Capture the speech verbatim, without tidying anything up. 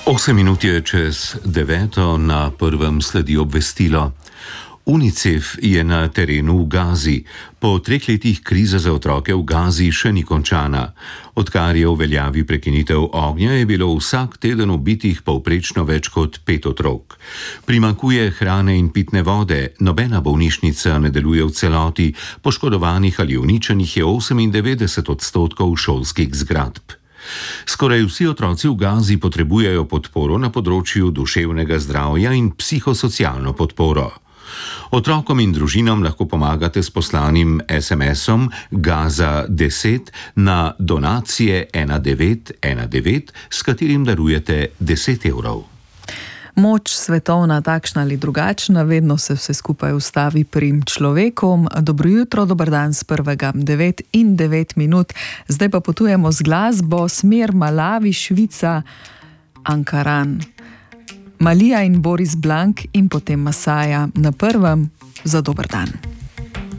Osem minut je čez deveto, na prvem sledi obvestilo. UNICEF je na terenu v Gazi. Po treh letih kriza za otroke v Gazi še ni končana. Odkar je v veljavi prekinitev ognja, je bilo vsak teden ubitih povprečno več kot pet otrok. Primanjkuje hrane in pitne vode, nobena bolnišnica ne deluje v celoti, poškodovanih ali uničenih je osemindevetdeset odstotkov šolskih zgradb. Skoraj vsi otroci v Gazi potrebujejo podporo na področju duševnega zdravja in psihosocialno podporo. Otrokom in družinam lahko pomagate s poslanim es em esom Gaza deset na donacije ena devet ena devet, s katerim darujete deset evrov. Moč svetovna, takšna ali drugačna, vedno se vse skupaj ustavi pri človeku. Dobro jutro, dober dan s prvega devet in devet minut. Zdaj pa potujemo z glasbo smer Malavi, Švica, Ankaran. Malija in Boris Blank in potem Masaja na prvem za dober dan.